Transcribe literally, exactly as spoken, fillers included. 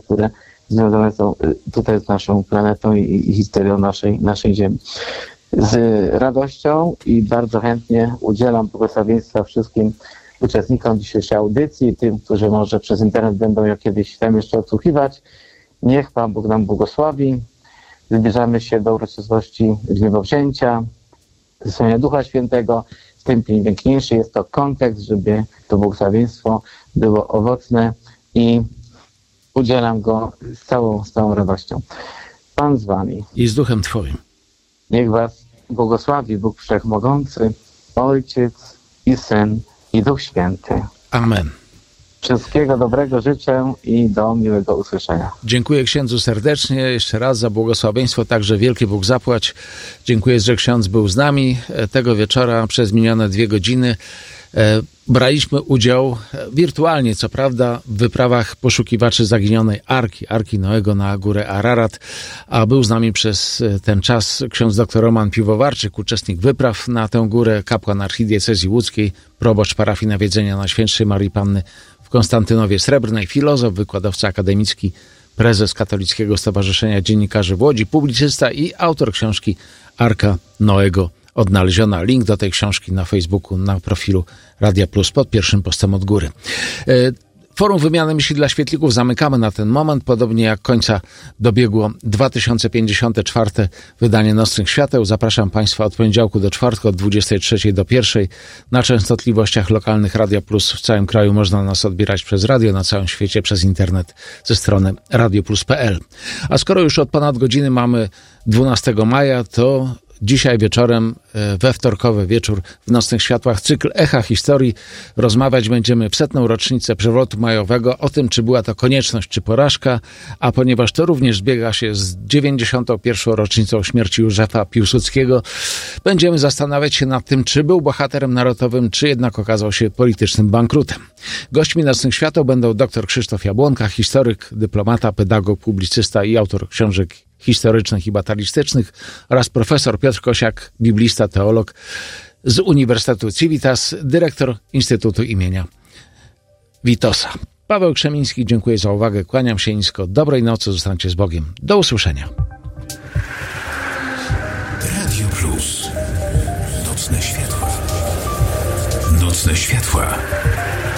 które związane są tutaj z naszą planetą i, i historią naszej, naszej Ziemi. Z radością i bardzo chętnie udzielam błogosławieństwa wszystkim uczestnikom dzisiejszej audycji, tym, którzy może przez internet będą ją kiedyś tam jeszcze odsłuchiwać. Niech Pan Bóg nam błogosławi. Zbliżamy się do uroczystości Zniebowzięcia, zesłania Ducha Świętego. Tym piękniejszy jest to kontekst, żeby to błogosławieństwo było owocne i udzielam go z całą, z całą radością. Pan z wami. I z duchem Twoim. Niech was błogosławi Bóg Wszechmogący, Ojciec i Syn i Duch Święty. Amen. Wszystkiego dobrego życzę i do miłego usłyszenia. Dziękuję księdzu serdecznie jeszcze raz za błogosławieństwo, także wielki Bóg zapłać. Dziękuję, że ksiądz był z nami tego wieczora przez minione dwie godziny. Braliśmy udział wirtualnie, co prawda, w wyprawach poszukiwaczy zaginionej Arki, Arki Noego na górę Ararat, a był z nami przez ten czas ksiądz dr Roman Piwowarczyk, uczestnik wypraw na tę górę, kapłan archidiecezji łódzkiej, proboszcz parafii Nawiedzenia Najświętszej Marii Panny w Konstantynowie Srebrnej, filozof, wykładowca akademicki, prezes Katolickiego Stowarzyszenia Dziennikarzy w Łodzi, publicysta i autor książki Arka Noego odnaleziona. Link do tej książki na Facebooku, na profilu Radia Plus pod pierwszym postem od góry. Forum Wymiany Myśli dla Świetlików zamykamy na ten moment, podobnie jak końca dobiegło dwa tysiące pięćdziesiąte czwarte wydanie Nocnych Świateł. Zapraszam Państwa od poniedziałku do czwartku, od dwudziestej trzeciej do pierwszej. Na częstotliwościach lokalnych Radia Plus w całym kraju można nas odbierać przez radio, na całym świecie przez internet ze strony radioplus kropka p l. A skoro już od ponad godziny mamy dwunastego maja, to dzisiaj wieczorem, we wtorkowy wieczór w Nocnych Światłach, cykl Echa Historii. Rozmawiać będziemy w setną rocznicę przewrotu majowego, o tym, czy była to konieczność, czy porażka, a ponieważ to również zbiega się z dziewięćdziesiątą pierwszą rocznicą śmierci Józefa Piłsudskiego, będziemy zastanawiać się nad tym, czy był bohaterem narodowym, czy jednak okazał się politycznym bankrutem. Gośćmi Nocnych Świateł będą dr Krzysztof Jabłonka, historyk, dyplomata, pedagog, publicysta i autor książek historycznych i batalistycznych, oraz profesor Piotr Kosiak, biblista, teolog z Uniwersytetu Civitas, dyrektor Instytutu imienia Witosa. Paweł Krzemiński, dziękuję za uwagę, kłaniam się nisko, dobrej nocy, zostańcie z Bogiem. Do usłyszenia. Radio Plus. Nocne światła. Nocne światła.